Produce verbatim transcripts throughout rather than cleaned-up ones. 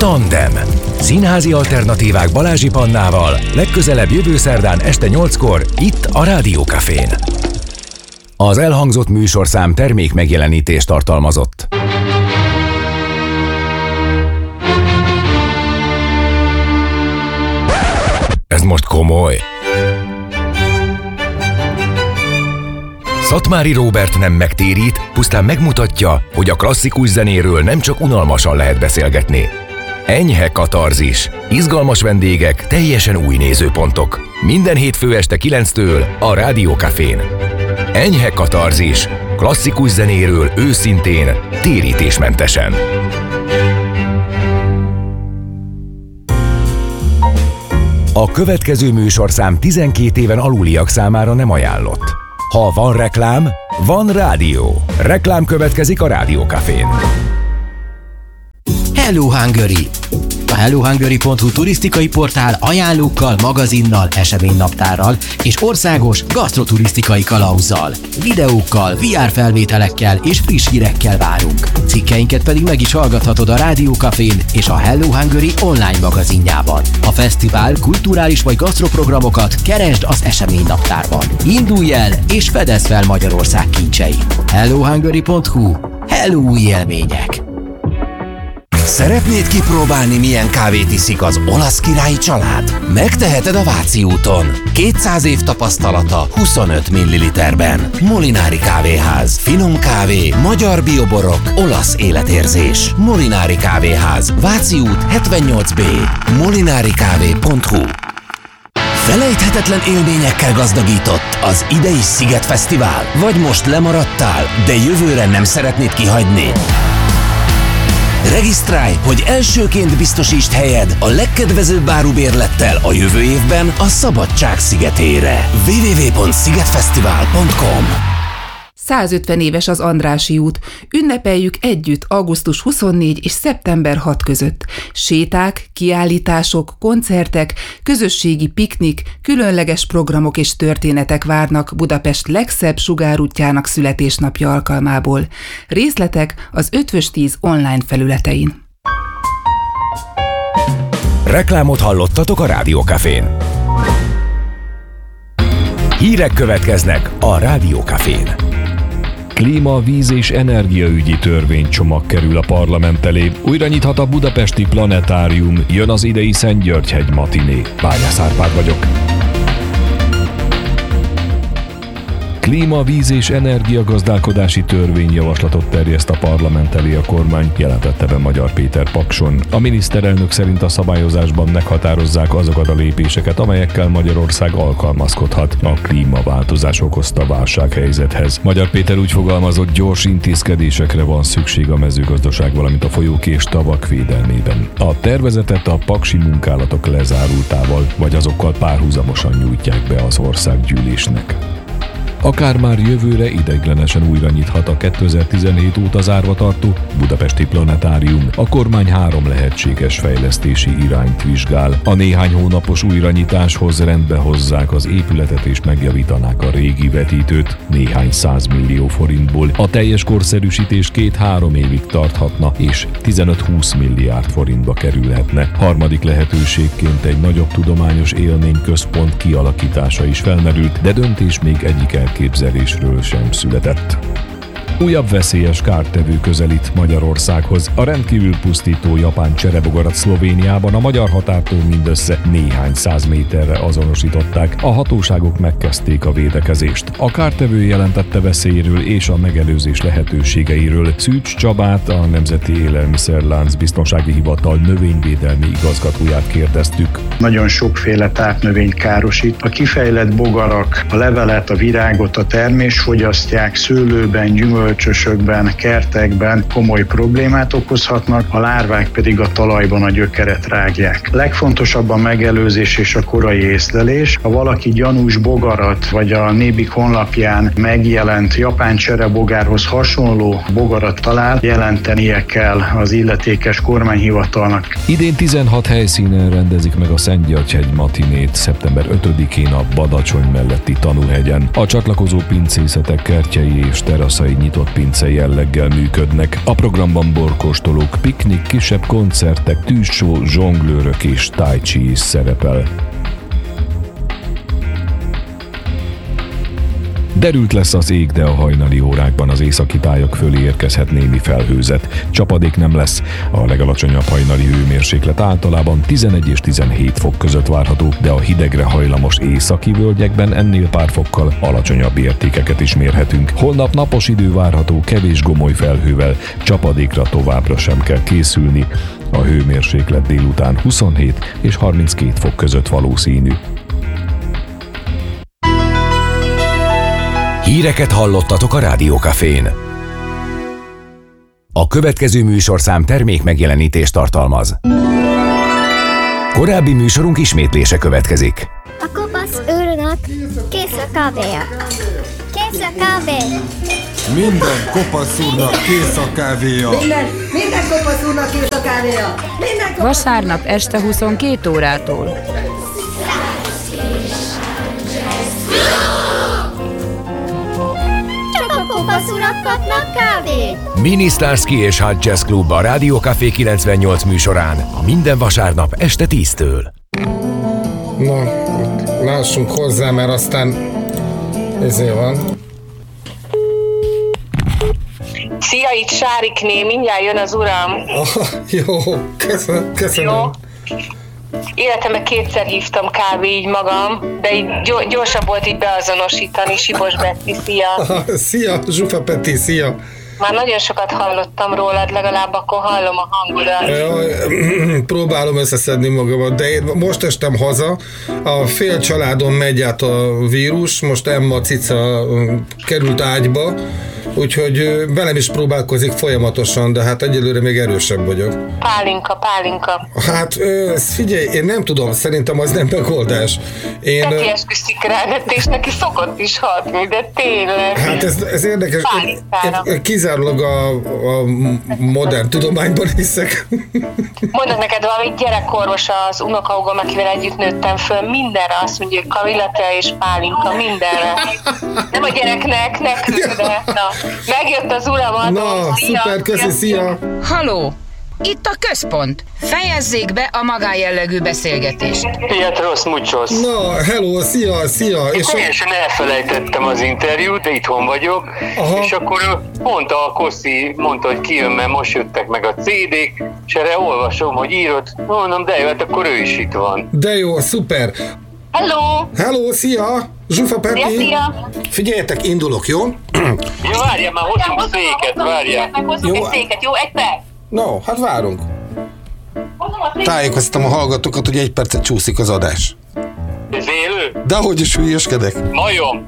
Tandem. Színházi alternatívák Balázsi Pannával legközelebb jövő szerdán este nyolckor itt a Rádió Cafén. Az elhangzott műsorszám termék megjelenítést tartalmazott. Ez most komoly. Szatmári Róbert nem megtérít, pusztán megmutatja, hogy a klasszikus zenéről nem csak unalmasan lehet beszélgetni. Enyhe katarzis, izgalmas vendégek, teljesen új nézőpontok. Minden hétfő este kilenctől a Rádió Cafén. Enyhe katarzis, klasszikus zenéről őszintén, térítésmentesen. A következő műsorszám tizenkét éven aluliak számára nem ajánlott. Ha van reklám, van rádió. Reklám következik a Rádió Cafén. Hello Hungary! A hello hungary pont hu turisztikai portál ajánlókkal, magazinnal, eseménynaptárral és országos gasztroturisztikai kalauzzal, videókkal, vé er felvételekkel és friss hírekkel várunk. Cikkeinket pedig meg is hallgathatod a Rádió Cafén és a Hello Hungary online magazinjában. A fesztivál, kulturális vagy gasztroprogramokat keresd az eseménynaptárban. Indulj el és fedezd fel Magyarország kincseit. hello hungary pont hu. Hello új élmények! Szeretnéd kipróbálni, milyen kávét iszik az olasz királyi család? Megteheted a Váci úton. kétszáz év tapasztalata huszonöt milliliterben. Molinári Kávéház. Finom kávé, magyar bioborok, olasz életérzés. Molinári Kávéház. Váci út hetvennyolc bé. molinári kávé pont hu. Felejthetetlen élményekkel gazdagított az idei Sziget Fesztivál? Vagy most lemaradtál, de jövőre nem szeretnéd kihagyni? Regisztrálj, hogy elsőként biztosítsd helyed a legkedvezőbb árubérlettel a jövő évben a Szabadság szigetére. double-u double-u double-u pont szigetfesztivál pont com százötven éves az Andrássy út. Ünnepeljük együtt augusztus huszonnégyedike és szeptember hatodika között. Séták, kiállítások, koncertek, közösségi piknik, különleges programok és történetek várnak Budapest legszebb sugárútjának születésnapja alkalmából. Részletek az Eötvös tíz online felületein. Reklámot hallottatok a Rádió Cafén. Hírek következnek a Rádió Cafén. Klíma, víz és energiaügyi törvénycsomag kerül a parlament elé. Újra nyithat a budapesti planetárium, jön az idei Szentgyörgyhegy matiné. Bányász Árpád vagyok. Klíma, víz és energiagazdálkodási törvényjavaslatot terjeszt a parlament elé a kormány, jelentette be Magyar Péter Pakson. A miniszterelnök szerint a szabályozásban meghatározzák azokat a lépéseket, amelyekkel Magyarország alkalmazkodhat a klímaváltozás okozta válsághelyzethez. Magyar Péter úgy fogalmazott, gyors intézkedésekre van szükség a mezőgazdaság, valamint a folyók és tavak védelmében. A tervezetet a paksi munkálatok lezárultával, vagy azokkal párhuzamosan nyújtják be az országgyűlésnek. Akár már jövőre ideiglenesen újra nyithat a kétezer-tizenhét óta zárva tartó budapesti planetárium. A kormány három lehetséges fejlesztési irányt vizsgál. A néhány hónapos újranyitáshoz rendbe hozzák az épületet és megjavítanák a régi vetítőt néhány százmillió forintból. A teljes korszerűsítés két-három évig tarthatna és tizenöt-húsz milliárd forintba kerülhetne. Harmadik lehetőségként egy nagyobb tudományos élményközpont kialakítása is felmerült, de döntés még egyik elképzelésről sem született. Újabb veszélyes kártevő közelít Magyarországhoz. A rendkívül pusztító japán cserebogarat Szlovéniában a magyar határtól mindössze néhány száz méterre azonosították. A hatóságok megkezdték a védekezést. A kártevő jelentette veszélyről és a megelőzés lehetőségeiről Szűcs Csabát, a Nemzeti Élelmiszerlánc Biztonsági Hivatal növényvédelmi igazgatóját kérdeztük. Nagyon sokféle tápnövényt károsít. A kifejlett bogarak a levelet, a virágot, a termést fogyasztják, szőlőben, gyümölcsösökben, kertekben komoly problémát okozhatnak, a lárvák pedig a talajban a gyökeret rágják. Legfontosabb a megelőzés és a korai észlelés. Ha valaki gyanús bogarat, vagy a Nébik honlapján megjelent japán cserebogárhoz hasonló bogarat talál, jelentenie kell az illetékes kormányhivatalnak. Idén tizenhat helyszínen rendezik meg a Szentgyörgyhegy matinét, szeptember ötödikén a Badacsony melletti Tanúhegyen. A csatlakozó pincészetek kertjei és teraszai nyitott pince jelleggel működnek. A programban borkóstolók, piknik, kisebb koncertek, tűzsó, zsonglőrök és tai chi is szerepel. Derült lesz az ég, de a hajnali órákban az északi tájak fölé érkezhet némi felhőzet. Csapadék nem lesz. A legalacsonyabb hajnali hőmérséklet általában tizenegy és tizenhét fok között várható, de a hidegre hajlamos északi völgyekben ennél pár fokkal alacsonyabb értékeket is mérhetünk. Holnap napos idő várható, kevés gomoly felhővel, csapadékra továbbra sem kell készülni. A hőmérséklet délután huszonhét és harminckét fok között valószínű. Híreket hallottatok a Rádió Cafén. A következő műsorszám termék megjelenítést tartalmaz. Korábbi műsorunk ismétlése következik. A kopasz őrnek kész a kávéja. Kész a kávé. Minden kopasz úrnak kész a kávéja. Minden, minden kopasz úrnak kész a kávéja. Minden kopasz... Vasárnap este huszonkét órától. Kopasz urak kapnak kávét! Mini Starsky és Hot Jazz Club a Rádió Café kilencvennyolc műsorán a minden vasárnap este tíztől. Na, lássunk hozzá, mert aztán ezért van. Szia, itt Sárikné, mindjárt jön az uram. Oh, jó, köszönöm. köszönöm. Jó. Életemben kétszer hívtam kávé így magam, de így gyorsabb volt így beazonosítani. Sibos Betty, szia! Aha, szia, Zsufa Peti, szia! Már nagyon sokat hallottam rólad, legalább akkor hallom a hangodat. Ja, próbálom összeszedni magamat, de én most estem haza, a fél családon megy át a vírus, most Emma cica került ágyba, úgyhogy velem is próbálkozik folyamatosan, de hát egyelőre még erősebb vagyok. Pálinka, pálinka. Hát figyelj, én nem tudom, szerintem az nem megoldás. Én... Peti esküszik rá, és neki szokott is hatni, de tényleg. Hát ez, ez érdekes. Én, én kizárólag a, a modern tudományban hiszek. Mondok neked valami gyerekorvos az unokahúgom, akivel együtt nőttem föl, mindenre azt mondja, hogy kavillate és pálinka, mindenre. Nem a gyereknek, nekünk, de na. Megjött az uram, adom. Na, szia, szuper, köszi, szia. Halló, itt a központ. Fejezzék be a magájellegű beszélgetést. Pietros muchos. Na, hello, szia, szia. Én és teljesen a... elfelejtettem az interjút, de itthon vagyok. Aha. És akkor mondta a Kossi, mondta, hogy kijön, mert most jöttek meg a cé dék, és erre olvasom, hogy írod. Mondom, de jó, hát akkor ő is itt van. De jó, szuper. Hello! Hello, szia! Zsufa Peti! Szia, szia! Figyeljetek, indulok, jó? Jó, várjál, már hozunk a széket, várjál. Hozunk egy széket, jó? Egy perc! No, hát várunk. Tájékoztatom a hallgatókat, hogy egy percet csúszik az adás. Ez élő? Dehogy is hülyeskedek. Majom!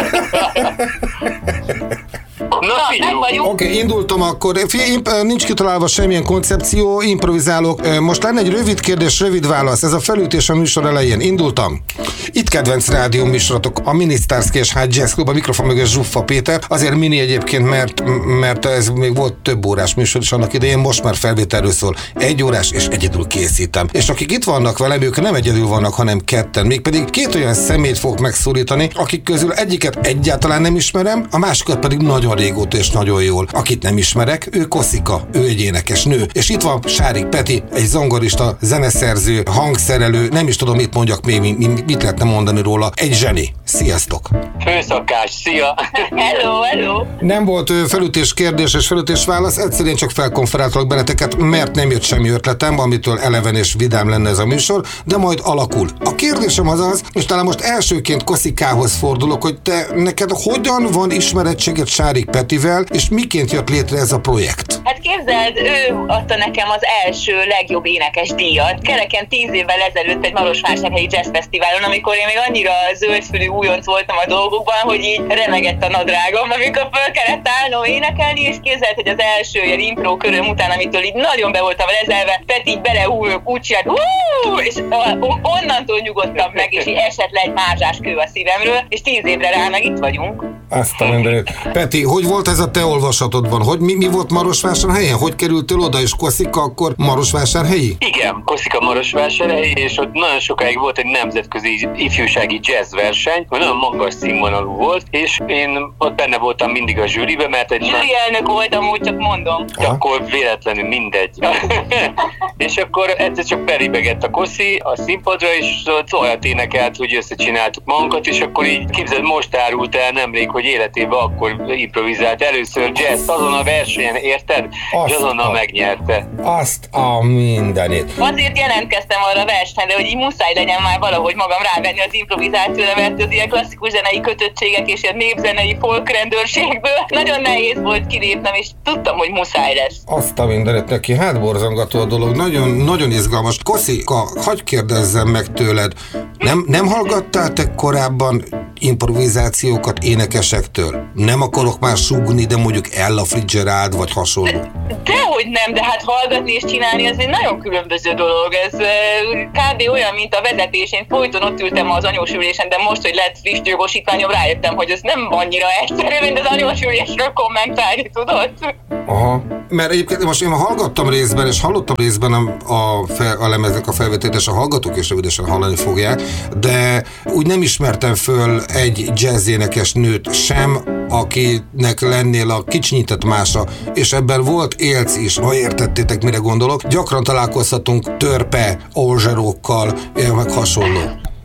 Oké, okay, indultam akkor. Figyelj, nincs kitalálva semmilyen koncepció, improvizálok. Most lenne egy rövid kérdés, rövid válasz. Ez a felütés a műsor elején. Indultam. Itt kedvenc rádió műsorotok, a Mini Starsky és Hot Jazz Club, a mikrofon mögött Zsuffa Péter. Azért mini egyébként, mert, mert ez még volt több órás műsor is annak idején, most már felvételről szól. Egy órás, és egyedül készítem. És akik itt vannak velem, ők nem egyedül vannak, hanem ketten. Mégpedig két olyan személyt fogok megszólítani, akik közül egyiket egyáltalán nem ismerem, a másikat pedig nagyon régóta és nagyon jól. Akit nem ismerek, ő Koszika, ő egy énekes nő. És itt van Sárik Peti, egy zongorista, zeneszerző, hangszerelő, nem is tudom, mit mondjak még, mit lehetne mondani róla. Egy zseni. Sziasztok! Főszakás, szia! Hello, hello! Nem volt felütés kérdés és felütés válasz, egyszerűen csak felkonferáltalak benneteket, mert nem jött semmi ötletem, amitől eleven és vidám lenne ez a műsor, de majd alakul. A kérdésem az az, és talán most elsőként Koszikához fordulok, hogy te neked hogyan van ismerettséged Sárik Petivel, és miként jött létre ez a projekt? Hát képzeld, ő adta nekem az első legjobb énekes díjat. Kereken tíz évvel ezelőtt egy Marosvásárhelyi Jazz Fesztiválon, amikor én még annyira zöldfülű újonc voltam a dolgokban, hogy így remegett a nadrágom, amikor föl kellett állnom énekelni, és képzeld, hogy az első ilyen impro köröm után, amitől így nagyon be voltam lezelve, Peti így beleújok, úgy csinált, hú, és onnantól nyugodtam meg, és így esett le egy mázsás kő a szívemről, és tíz évre rá meg itt vagyunk. Azt a mindenit. Peti, hogy volt ez a te olvasatodban? Hogy mi, mi volt Marosvásárhelyen? Hogy kerültél oda, és Koszika akkor Marosvásárhelyi? Igen, Koszika Marosvásárhelyi, és ott nagyon sokáig volt egy nemzetközi ifjúsági jazz verseny, hogy nagyon magas színvonalú volt, és én ott benne voltam mindig a zsűribe, mert egy... Zsűri elnök voltam, úgy csak mondom. Akkor véletlenül mindegy. És akkor egyszer csak beribegett a Koszi a színpadra, és olyat énekelt, hogy összecsináltuk magunkat, és akkor így képzeld, most árult el nemrég, hogy életében akkor improvizált először jazz azon a versenyen, érted? Azt és azonnal a... megnyerte. Azt a mindenit. Azért jelentkeztem arra a versenyre, hogy így muszáj legyen már valahogy magam rávenni az improvizációra, mert az ilyen klasszikus zenei kötöttségek és ilyen népzenei folkrendőrségből nagyon nehéz volt kilépnem, és tudtam, hogy muszáj lesz. Azt a mindenit neki, hát borzongató a dolog, nagyon, nagyon izgalmas. Koszika, hagyj kérdezzem meg tőled, nem, nem hallgattál te korábban improvizációkat énekesektől? Nem akarok már sugni, de mondjuk Ella Fitzgerald vagy hasonló. Dehogy nem, de hát hallgatni és csinálni ez egy nagyon különböző dolog. Ez kb. Olyan, mint a vezetés. Én folyton ott ültem az anyósülésen, de most, hogy lett friss jogosítványom, rájöttem, hogy ez nem annyira egyszerű, mint az anyósülésről kommentálni, tudod? Aha, mert egyébként most én hallgattam részben, és hallottam részben a, a, fel, a lemeznek a felvételét, és a hallgatók is rövidesen hallani fogják, de úgy nem ismertem föl egy jazzénekes nőt sem, akinek lennél a kicsinyített mása, és ebben volt élc is, ha értettétek, mire gondolok. Gyakran találkozhatunk törpe, olzserókkal, meg hasonló.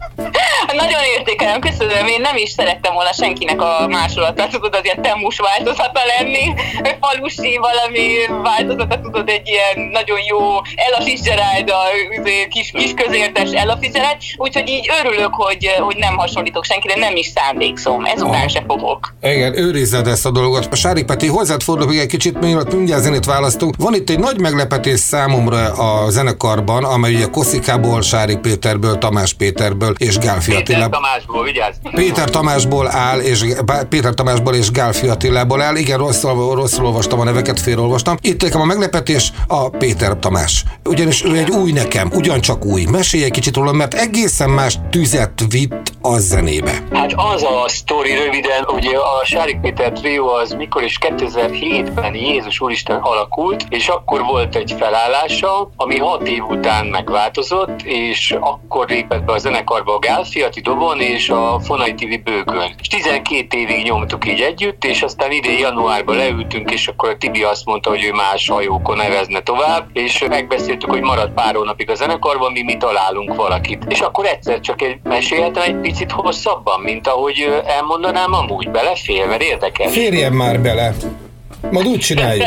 Nagyon értékelem, köszönöm, én nem is szerettem volna senkinek a másolatát, tudod, az ilyen temmus változata lenni, falusi valami változata, tudod, egy ilyen nagyon jó Ella Fitzgerald, a kis, kis közértes Ella Fitzgerald, úgyhogy így örülök, hogy, hogy nem hasonlítok senkire, nem is szándékszom, ezután se fogok. Igen, őrizzed ezt a dolgot. Sárik Peti, hozzád fordulok még egy kicsit, mielőtt mindjárt zenét választunk. Van itt egy nagy meglepetés számomra a zenekarban, amely ugye Koszikából, Sárik Péterből, Tamás Péterből és Gál Péter Tamásból, vigyázz! Péter Tamásból áll, és Péter Tamásból és Gálfi Attilából áll. Igen, rosszul, rosszul olvastam a neveket, félreolvastam. Itt nekem a meglepetés a Péter Tamás. Ugyanis ő egy új nekem, ugyancsak új. Mesélj egy kicsit róla, mert egészen más tüzet vitt a zenébe. Hát az a sztori röviden, ugye a Sárik Péter trió az mikor is kétezer-hétben Jézus Úristen alakult, és akkor volt egy felállása, ami hat év után megváltozott, és akkor lépett be a zenekarba a Gálfi Atti dobon és a Fonai té vé bőgön. És tizenkét évig nyomtuk így együtt, és aztán idén januárban leültünk, és akkor a Tibi azt mondta, hogy ő más hajókon nevezne tovább, és megbeszéltük, hogy marad pár hónapig a zenekarban, mi mi találunk valakit. És akkor egyszer csak egy meséltem egy picit hosszabban, mint ahogy elmondanám amúgy, belefér, mert érdekes. Férjen már bele! Majd úgy csináljuk.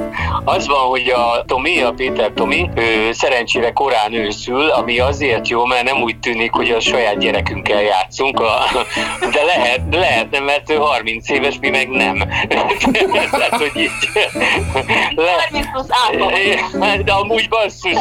Az van, hogy a Tomi, a Péter Tomi, ő szerencsére korán őszül, ami azért jó, mert nem úgy tűnik, hogy a saját gyerekünkkel játszunk, a, de lehet, lehetne, mert ő harminc éves, mi meg nem. Tehát, hogy így... harminc plusz átlag. De amúgy basszus.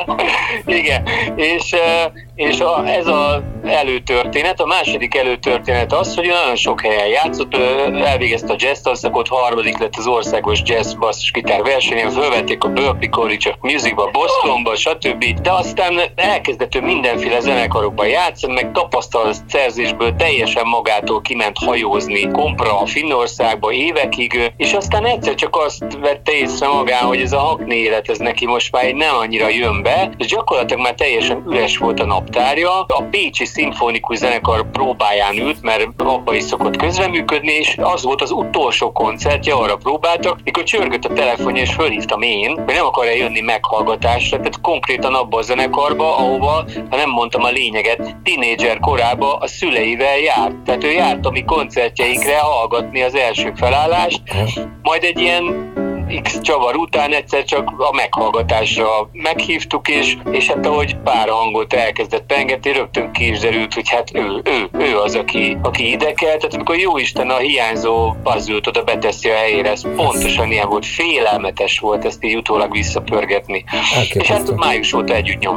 Igen. És, és a, ez az előtörténet, a második előtörténet az, hogy nagyon sok helyen játszott, elvégezte a jazz tanszakot, harmadik lett az országos jazz basszusgitár versenyen, fölvették a Berklee College of Musicba, Bostonba, stb. De aztán elkezdett ő mindenféle zenekarokban játszani, meg tapasztalatszerzésből teljesen magától kiment hajózni Kompra, Finnországba évekig, és aztán egyszer csak azt vette észre magán, hogy ez a hakni élet, ez neki most már nem annyira jön be, és gyakorlatilag már teljesen üres volt a naptárja. A Pécsi Szimfonikus Zenekar próbáján ült, mert abba is szokott közreműködni, és az volt az utolsó koncertje, arra próbáltak, mikor csörgött a telefonja, és fölhívtam én, hogy nem akar-e jönni meghallgatásra, tehát konkrétan abba a zenekarba, ahova, ha nem mondtam a lényeget, tínédzser korában a szüleivel járt. Tehát ő járt a mi koncertjeinkre hallgatni az első felállást, majd egy ilyen X csavar után egyszer csak a meghallgatásra meghívtuk, és, és hát ahogy pár hangot elkezdett pengetni, rögtön ki is derült, hogy hát ő, ő, ő az, aki, aki ide kell. Tehát amikor jóisten a hiányzó puzzle-t oda beteszi a helyére, ez pontosan ilyen volt, félelmetes volt ezt így utólag visszapörgetni. És hát május óta együtt nyomjuk.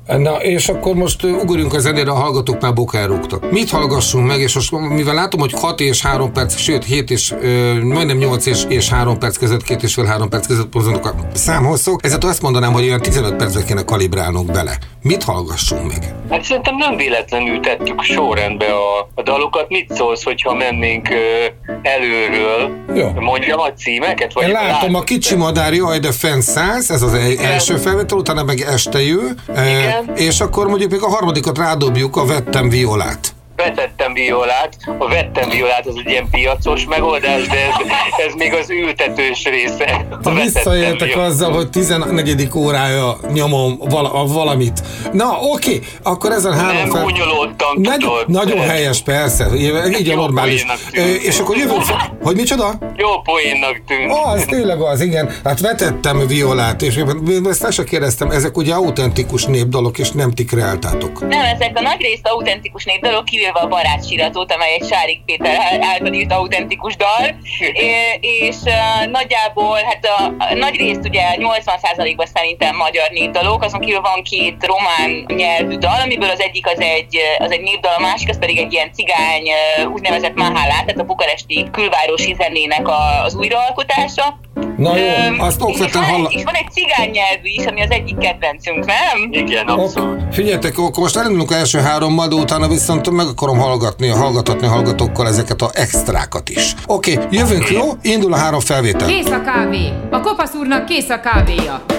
Na, és akkor most uh, ugorjunk a zenére, a hallgatók már bokán rúgtak. Mit hallgassunk meg, és most mivel látom, hogy hat és három perc, sőt hét és uh, majdnem nyolc és, és három perc között, két és fél három perc között pozonok a számhosszok, ezért azt mondanám, hogy olyan tizenöt percbe kéne kalibrálnunk bele. Mit hallgassunk meg? Hát szerintem nem véletlenül tettük sorrendbe a, a dalokat. Mit szólsz, hogyha mennénk uh, előről? Jó. Mondjam a címeket? Vagy Én látom a Kicsi madár, jaj, de fenn száz, ez az első felvétel, utána meg Este jő, e, és akkor mondjuk még a harmadikat rádobjuk, a Vettem violát. Vetettem violát. A vettem violát az egy ilyen piacos megoldás, de ez, ez még az ültetős része. Visszaéltek azzal, hogy tizennegyedik órája nyomom vala, valamit. Na, oké, akkor ezen három Nem fel... gúnyolódtam, Nagy, tudod. Nagyon helyes, persze, így a normális. És akkor jövünk fel... Hogy micsoda? Jó poénnak tűnt. Az tényleg az, igen. Hát vetettem violát, és ezt el sem kérdeztem, ezek ugye autentikus népdalok, és nem ti kreáltátok. Nem, ezek a nagy részt autentikus népdalok, kivéve a Barátsiratot, amely egy Sárik Péter által írt autentikus dal, és uh, nagyjából, hát a, a nagy részt ugye nyolcvan százalékban szerintem magyar népdalok, azon kívül van két román nyelvű dal, amiből az egyik az egy, az egy népdal, a másik az pedig egy ilyen cigány, úgynevezett mahálát, tehát a bukaresti külvárosi zenének az újraalkotása. Na jó, Öm, azt okvetlen hallom. És van egy cigány nyelvű is, ami az egyik kedvencünk, nem? Igen, abszolút. Ok, figyeljetek, akkor most elindulunk első hárommal, de utána viszont meg akarom hallgatni, hallgatatni a hallgatókkal ezeket a extrákat is. Oké, okay, jövünk, jó? Indul a három felvétel. Kész a kávé! A kopasz úrnak kész a kávéja!